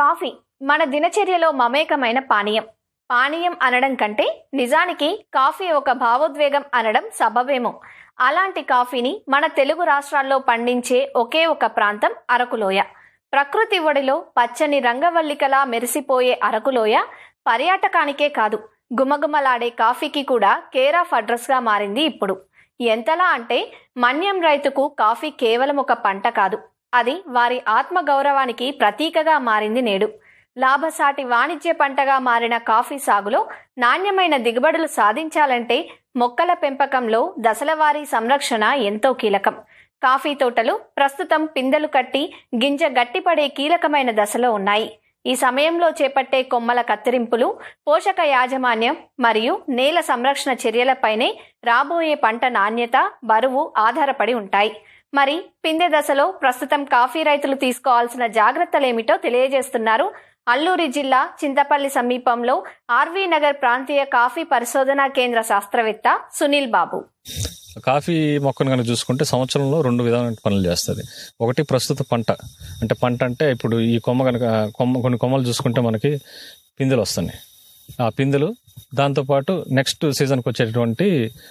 Coffee మన దినచర్యలో మమేకమైన పానీయం. పానీయం అనడం కంటే నిజానికి కాఫీ ఒక భావోద్వేగం అనడం సబబేమో. అలాంటి కాఫీని మన తెలుగు రాష్ట్రాల్లో పండించే ఒకే ఒక ప్రాంతం అరకులోయ. ప్రకృతి ఒడిలో పచ్చని రంగవల్లికలా మెరిసిపోయే అరకులోయ పర్యాటకానికే కాదు, గుమగుమలాడే కాఫీకి కూడా కేర్ ఆఫ్ అడ్రస్గా మారింది ఇప్పుడు. ఎంతలా అంటే మన్యం రైతుకు కాఫీ కేవలం ఒక పంట కాదు, అది వారి ఆత్మగౌరవానికి ప్రతీకగా మారింది నేడు. లాభసాటి వాణిజ్య పంటగా మారిన కాఫీ సాగులో నాణ్యమైన దిగుబడులు సాధించాలంటే మొక్కల పెంపకంలో దశలవారీ సంరక్షణ ఎంతో కీలకం. కాఫీ తోటలు ప్రస్తుతం పిందెలు కట్టి గింజ గట్టిపడే కీలకమైన దశలో ఉన్నాయి. ఈ సమయంలో చేపట్టే కొమ్మల కత్తిరింపులు, పోషక యాజమాన్యం మరియు నేల సంరక్షణ చర్యలపైనే రాబోయే పంట నాణ్యత, బరువు ఆధారపడి ఉంటాయి. మరి పిందె దశలో ప్రస్తుతం కాఫీ రైతులు తీసుకోవాల్సిన జాగ్రత్తలేమిటో తెలియజేస్తున్నారు అల్లూరి జిల్లా చింతపల్లి సమీపంలో ఆర్వీ నగర్ ప్రాంతీయ కాఫీ పరిశోధనా కేంద్ర శాస్త్రవేత్త సునీల్ బాబు. కాఫీ మొక్కను కనుక చూసుకుంటే సంవత్సరంలో 2 విధాలైన పనులు చేస్తుంది. ఒకటి ప్రస్తుత పంట అంటే ఇప్పుడు ఈ కొమ్మ కనుక కొన్ని కొమ్మలు చూసుకుంటే మనకి పిందెలు వస్తున్నాయి. ఆ పిందెలు దాంతోపాటు నెక్స్ట్ సీజన్కి వచ్చేటటువంటి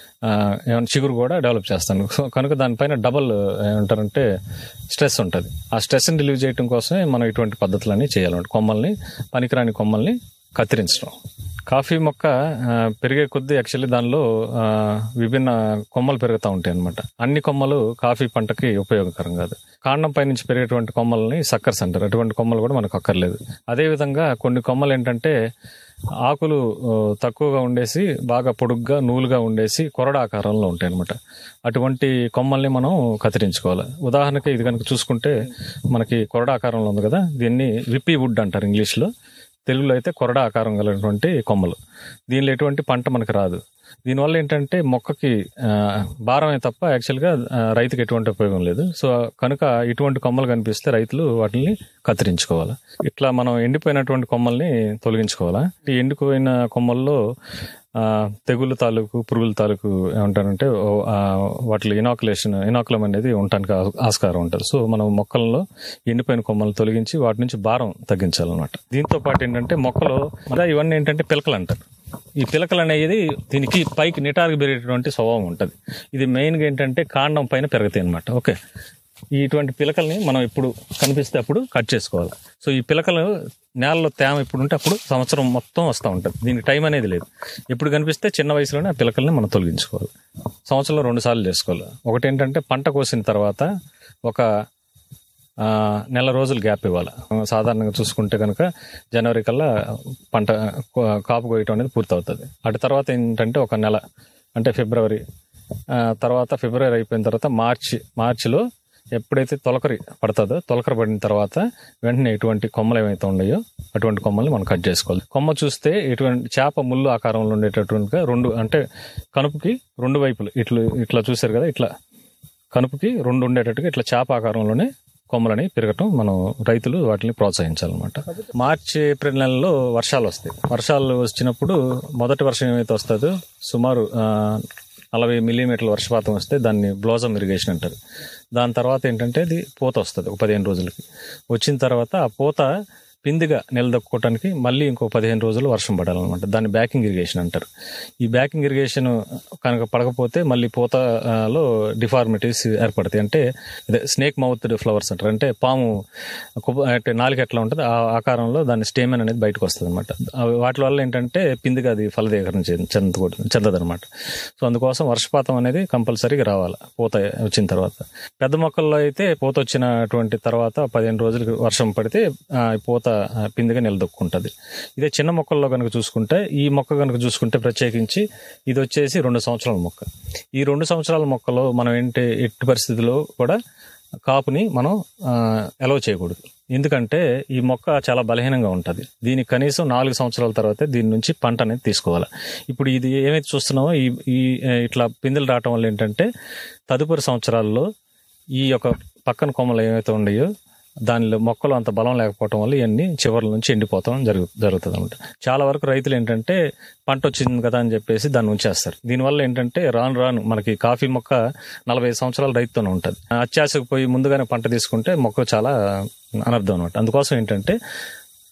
చిగురు కూడా డెవలప్ చేస్తాను. కనుక దానిపైన డబల్ ఏమంటారంటే స్ట్రెస్ ఉంటుంది. ఆ స్ట్రెస్ని రిలీవ్ చేయడం కోసమే మనం ఇటువంటి పద్ధతులన్నీ చేయాలంటే పనికిరాని కొమ్మల్ని కత్తిరించడం. కాఫీ మొక్క పెరిగే కొద్దీ యాక్చువల్లీ దానిలో విభిన్న కొమ్మలు పెరుగుతూ ఉంటాయి అన్నమాట. అన్ని కొమ్మలు కాఫీ పంటకి ఉపయోగకరం కాదు. కాండం పై నుంచి పెరిగేటువంటి కొమ్మల్ని సక్కర్స్ అంటారు. అటువంటి కొమ్మలు కూడా మనకు అక్కర్లేదు. అదేవిధంగా కొన్ని కొమ్మలు ఏంటంటే ఆకులు తక్కువగా ఉండేసి బాగా పొడుగ్గా నూలుగా ఉండేసి కొరడ ఆకారంలో ఉంటాయి అనమాట. అటువంటి కొమ్మల్ని మనం కత్తిరించుకోవాలి. ఉదాహరణకి ఇది కనుక చూసుకుంటే మనకి కొరడ ఆకారంలో ఉంది కదా, దీన్ని విప్పీ వుడ్ అంటారు ఇంగ్లీష్లో. తెలుగులో అయితే కొరడ ఆకారం కలిగినటువంటి కొమ్మలు. దీనిలో ఎటువంటి పంట మనకు రాదు. దీనివల్ల ఏంటంటే మొక్కకి భారమే తప్ప యాక్చువల్గా రైతుకి ఎటువంటి ఉపయోగం లేదు. సో కనుక ఇటువంటి కొమ్మలు కనిపిస్తే రైతులు వాటిని కత్తిరించుకోవాలి. ఇట్లా మనం ఎండిపోయినటువంటి కొమ్మల్ని తొలగించుకోవాలా. ఈ ఎండిపోయిన కొమ్మల్లో తెగుళ్ళ తాలూకు, పురుగుల తాలూకు ఏమంటారంటే వాటిలో ఇనాకులం అనేది ఉండటానికి ఆస్కారం ఉంటుంది. సో మనం మొక్కలలో ఎండిపోయిన కొమ్మలను తొలగించి వాటి నుంచి భారం తగ్గించాలన్నమాట. దీంతో పాటు ఏంటంటే మొక్కలో ఇవన్నీ ఏంటంటే పిలకలు అంటారు. ఈ పిలకలు అనేది దీనికి పైకి నిటారుగా పెరిగేటువంటి స్వభావం ఉంటుంది. ఇది మెయిన్గా ఏంటంటే కాండం పైన పెరుగుతాయి అనమాట. ఓకే, ఇటువంటి పిలకల్ని మనం ఎప్పుడు కనిపిస్తే అప్పుడు కట్ చేసుకోవాలి. సో ఈ పిలకలు నేలలో తేమ ఎప్పుడు ఉంటే అప్పుడు సంవత్సరం మొత్తం వస్తూ ఉంటుంది. దీనికి టైం అనేది లేదు. ఎప్పుడు కనిపిస్తే చిన్న వయసులోనే ఆ పిలకల్ని మనం తొలగించుకోవాలి. సంవత్సరంలో 2 సార్లు చేసుకోవాలి. ఒకటి ఏంటంటే పంట కోసిన తర్వాత ఒక నెల రోజులు గ్యాప్ ఇవ్వాలి. సాధారణంగా చూసుకుంటే కనుక జనవరి కల్లా పంట కాపు కోయటం అనేది పూర్తవుతుంది. అటు తర్వాత ఏంటంటే ఒక నెల అంటే ఫిబ్రవరి తర్వాత, ఫిబ్రవరి అయిపోయిన తర్వాత మార్చిలో ఎప్పుడైతే తొలకరి పడుతుందో, తొలకరి పడిన తర్వాత వెంటనే ఎటువంటి కొమ్మలు ఏమైతే ఉన్నాయో అటువంటి కొమ్మల్ని మనం కట్ చేసుకోవాలి. కొమ్మ చూస్తే ఎటువంటి చేప ముళ్ళు ఆకారంలో ఉండేటటువంటిగా కనుపుకి 2 వైపులు ఇట్లా చూసారు కదా, ఇట్లా కనుపుకి 2 ఉండేటట్టుగా ఇట్లా చేప ఆకారంలోనే కొమ్మలని పెరగటం మనం రైతులు వాటిని ప్రోత్సహించాలన్నమాట. మార్చి, ఏప్రిల్ నెలలో వర్షాలు వస్తాయి. వర్షాలు వచ్చినప్పుడు మొదటి వర్షం ఏమైతే వస్తుందో సుమారు 40 మిల్లీమీటర్ల వర్షపాతం వస్తే దాన్ని బ్లోజమ్ ఇరిగేషన్ అంటారు. దాని తర్వాత ఏంటంటే అది పూత వస్తుంది. ఒక 15 రోజులకి వచ్చిన తర్వాత ఆ పూత పిందిగా నిలదొక్కుకోవటానికి మళ్ళీ ఇంకో 15 రోజులు వర్షం పడాలన్నమాట. దాన్ని బ్యాకింగ్ ఇరిగేషన్ అంటారు. ఈ బ్యాకింగ్ ఇరిగేషన్ కనుక పడకపోతే మళ్ళీ పూతలో డిఫార్మిటీస్ ఏర్పడతాయి. అంటే స్నేక్ మౌత్ ఫ్లవర్స్ అంటారు. అంటే పాము అంటే నాలుక ఎట్లా ఉంటుంది ఆ ఆకారంలో దాని స్టేమెన్ అనేది బయటకు వస్తుంది అనమాట. వాటి వల్ల ఏంటంటే పిందిగా అది ఫలదీకరణ చెందదనమాట. సో అందుకోసం వర్షపాతం అనేది కంపల్సరీగా రావాలి పూత వచ్చిన తర్వాత. పెద్ద మొక్కల్లో అయితే పూత వచ్చినటువంటి తర్వాత 15 రోజులకి వర్షం పడితే పూత పిందిగా నిలదొక్కుంటుంది. ఇదే చిన్న మొక్కల్లో కనుక చూసుకుంటే, ఈ మొక్క కనుక చూసుకుంటే ప్రత్యేకించి ఇది వచ్చేసి 2 సంవత్సరాల మొక్క. ఈ 2 సంవత్సరాల మొక్కలో మనం ఎట్టి పరిస్థితుల్లో కూడా కాపుని మనం అలౌ చేయకూడదు. ఎందుకంటే ఈ మొక్క చాలా బలహీనంగా ఉంటుంది. దీనికి కనీసం 4 సంవత్సరాల తర్వాత దీని నుంచి పంట అనేది తీసుకోవాలి. ఇప్పుడు ఇది ఏమైతే చూస్తున్నామో ఈ ఇట్లా పిందెలు రావటం వల్ల ఏంటంటే తదుపరి సంవత్సరాల్లో ఈ యొక్క పక్కన కొమ్మలు ఏమైతే ఉన్నాయో దానిలో మొక్కలు అంత బలం లేకపోవటం వల్ల ఇవన్నీ చివర్ల నుంచి ఎండిపోతాం జరుగుతుంది అనమాట. చాలా వరకు రైతులు ఏంటంటే పంట వచ్చింది కదా అని చెప్పేసి దాన్ని ఉంచేస్తారు. దీనివల్ల ఏంటంటే రాను మనకి కాఫీ మొక్క 45 సంవత్సరాల రైతుతోనే ఉంటుంది. అత్యాశకు పోయి ముందుగానే పంట తీసుకుంటే మొక్క చాలా అనర్థం అనమాట. అందుకోసం ఏంటంటే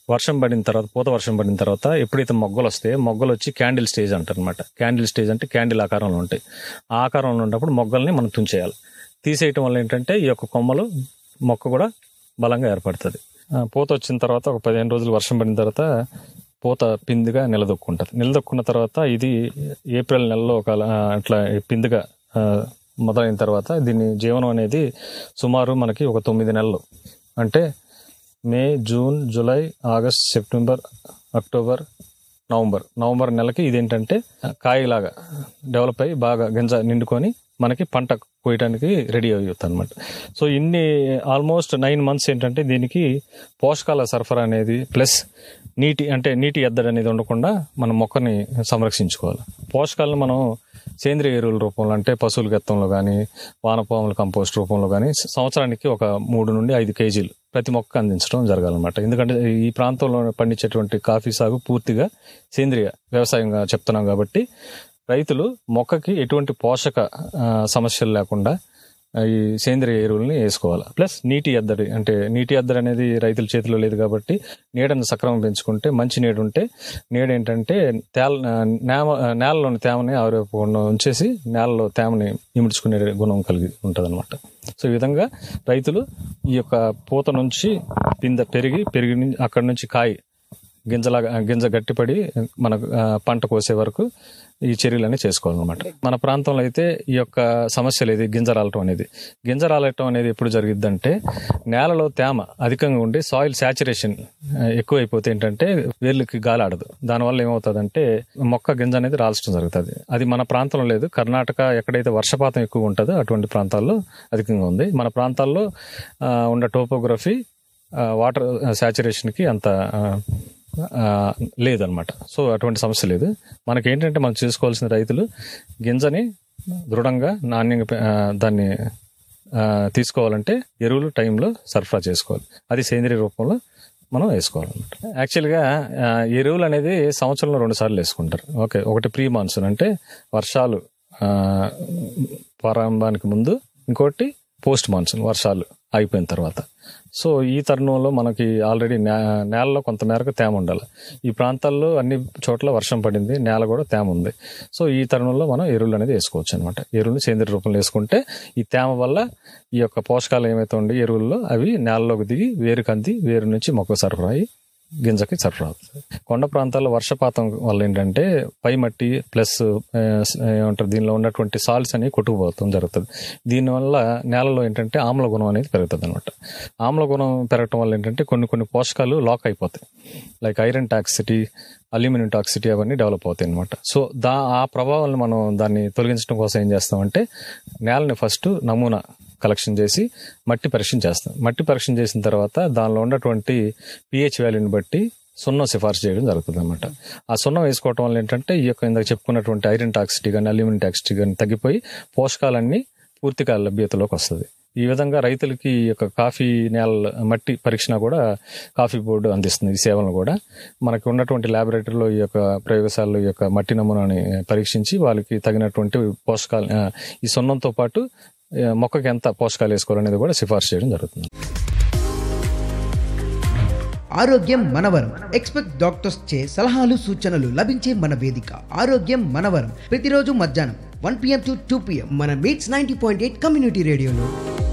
వర్షం పడిన తర్వాత, పూత వర్షం పడిన తర్వాత ఎప్పుడైతే మొగ్గలు వస్తాయో, మొగ్గలు వచ్చి క్యాండిల్ స్టేజ్ అంటారు అనమాట. క్యాండిల్ స్టేజ్ అంటే క్యాండిల్ ఆకారంలో ఉంటాయి. ఆ ఆకారంలో ఉన్నప్పుడు మొగ్గల్ని మనం తుంచేయాలి. తీసేయటం వల్ల ఏంటంటే ఈ యొక్క కొమ్మలు, మొక్క కూడా బలంగా ఏర్పడుతుంది. పూత వచ్చిన తర్వాత ఒక 15 రోజులు వర్షం పడిన తర్వాత పూత పిందిగా నిలదొక్కుంటుంది. నిలదొక్కున్న తర్వాత ఇది ఏప్రిల్ నెలలో అట్లా పిందిగా మొదలైన తర్వాత దీని జీవనం అనేది సుమారు మనకి ఒక 9 నెలలు, అంటే మే, June, July, August, September, October, November నెలకి ఇదేంటంటే కాయలాగా డెవలప్ అయ్యి బాగా గింజ నిండుకొని మనకి పంట కోయడానికి రెడీ అవుతుంది అనమాట. సో ఇన్ని ఆల్మోస్ట్ 9 మంత్స్ ఏంటంటే దీనికి పోషకాల సరఫరా అనేది ప్లస్ నీటి ఎద్దడి అనేది ఉండకుండా మనం మొక్కని సంరక్షించుకోవాలి. పోషకాలను మనం సేంద్రియ ఎరువుల రూపంలో, అంటే పశువుల గెత్తంలో కానీ, వానపాముల కంపోస్ట్ రూపంలో కానీ సంవత్సరానికి ఒక 3 నుండి 5 కేజీలు ప్రతి మొక్క అందించడం జరగాలన్నమాట. ఎందుకంటే ఈ ప్రాంతంలో పండించేటువంటి కాఫీ సాగు పూర్తిగా సేంద్రియ వ్యవసాయంగా చెప్తున్నాం కాబట్టి రైతులు మొక్కకి ఎటువంటి పోషక సమస్యలు లేకుండా ఈ సేంద్రియ ఎరువుల్ని వేసుకోవాలి. ప్లస్ నీటి ఎద్దడి అనేది రైతుల చేతిలో లేదు కాబట్టి నీడను సక్రమం పెంచుకుంటే, మంచి నీడు ఉంటే, నీడేంటంటే నేలలోని తేమని ఆవిరిపోకుండా ఉంచేసి నేలలో తేమని ఇముడ్చుకునే గుణం కలిగి ఉంటుంది అనమాట. సో ఈ విధంగా రైతులు ఈ యొక్క పూత నుంచి పిందె పెరిగి అక్కడి నుంచి కాయ గింజ గట్టిపడి మన పంట కోసే వరకు ఈ చర్యలన్నీ చేసుకోవాలన్నమాట. మన ప్రాంతంలో అయితే ఈ యొక్క సమస్య లేదు. గింజ రాలటం అనేది ఎప్పుడు జరిగిద్దంటే నేలలో తేమ అధికంగా ఉండి సాయిల్ సాచురేషన్ ఎక్కువైపోతే ఏంటంటే వేర్లకి గాలి ఆడదు. దానివల్ల ఏమవుతుందంటే మొక్క గింజ అనేది రాల్చడం జరుగుతుంది. అది మన ప్రాంతంలో లేదు. కర్ణాటక ఎక్కడైతే వర్షపాతం ఎక్కువ ఉంటుందో అటువంటి ప్రాంతాల్లో అధికంగా ఉంది. మన ప్రాంతాల్లో ఉన్న టోపోగ్రఫీ వాటర్ సాచురేషన్కి అంత లేదనమాట. సో అటువంటి సమస్య లేదు. మనకేంటంటే మనం చేసుకోవాల్సిన రైతులు గింజని దృఢంగా నాణ్యంగా దాన్ని తీసుకోవాలంటే ఎరువులు టైంలో సరఫరా చేసుకోవాలి. అది సేంద్రియ రూపంలో మనం వేసుకోవాలన్నమాట. యాక్చువల్గా ఎరువులు అనేది సంవత్సరంలో 2 సార్లు వేసుకుంటారు. ఓకే, ఒకటి ప్రీ మాన్సూన్ అంటే వర్షాలు ప్రారంభానికి ముందు, ఇంకోటి పోస్ట్ మాన్సూన్ వర్షాలు అయిపోయిన తర్వాత. సో ఈ తరుణంలో మనకి ఆల్రెడీ నేలలో కొంత మేరకు తేమ ఉండాలి. ఈ ప్రాంతాల్లో అన్ని చోట్ల వర్షం పడింది, నేల కూడా తేమ ఉంది. సో ఈ తరుణంలో మనం ఎరువులు అనేది వేసుకోవచ్చు అనమాట. ఎరువులు సేంద్రియ రూపంలో వేసుకుంటే ఈ తేమ వల్ల ఈ యొక్క పోషకాలు ఏమైతే ఉండి ఎరువుల్లో అవి నేలలోకి దిగి వేరు నుంచి మొక్క సరఫరా అయ్యి గింజకి సరఫరా అవుతుంది. కొండ ప్రాంతాల్లో వర్షపాతం వల్ల ఏంటంటే పై మట్టి ప్లస్ ఏమంటారు దీనిలో ఉన్నటువంటి సాల్ట్స్ అనేవి కొట్టుకుపోవడం జరుగుతుంది. దీనివల్ల నేలలో ఏంటంటే ఆమ్ల గుణం అనేది పెరుగుతుంది అనమాట. ఆమ్ల గుణం పెరగటం వల్ల ఏంటంటే కొన్ని పోషకాలు లాక్ అయిపోతాయి. Like iron toxicity, aluminium toxicity అవన్నీ డెవలప్ అవుతాయి అనమాట. సో ఆ ప్రభావాలను మనం దాన్ని తొలగించడం కోసం ఏం చేస్తామంటే నేలని ఫస్ట్ నమూనా కలెక్షన్ చేసి మట్టి పరీక్ష చేస్తాం. మట్టి పరీక్ష చేసిన తర్వాత దానిలో ఉన్నటువంటి pH వాల్యూని బట్టి సున్నం సిఫార్సు చేయడం జరుగుతుంది అనమాట. ఆ సున్నం వేసుకోవటం వల్ల ఏంటంటే ఈ యొక్క ఇందాక చెప్పుకున్నటువంటి ఐరన్ టాక్సిటీ కానీ, అల్యూమినియం టాక్సిటీ కానీ తగ్గిపోయి పోషకాలన్నీ పూర్తిగా లభ్యతలోకి వస్తుంది. ఈ విధంగా రైతులకి ఈ యొక్క కాఫీ నేల మట్టి పరీక్ష కూడా కాఫీ బోర్డు అందిస్తుంది. ఈ సేవలను కూడా మనకి ఉన్నటువంటి ల్యాబొరేటరీలో ఈ యొక్క ప్రయోగశాలలో ఈ యొక్క మట్టి నమూనాని పరీక్షించి వాళ్ళకి తగినటువంటి పోషకాలు ఈ సున్నంతో పాటు మొక్కకి ఎంత పోషకాలు వేసుకోవాలనేది కూడా సిఫార్సు చేయడం జరుగుతుంది. ఆరోగ్యం మనవరం. ఎక్స్పెక్ట్ డాక్టర్స్ చే సలహాలు సూచనలు లభించే మన వేదిక ఆరోగ్యం మనవరం. ప్రతిరోజు మధ్యాహ్నం 1 PM to 2 PM మన మీట్స్ 90.8 కమ్యూనిటీ రేడియోలో.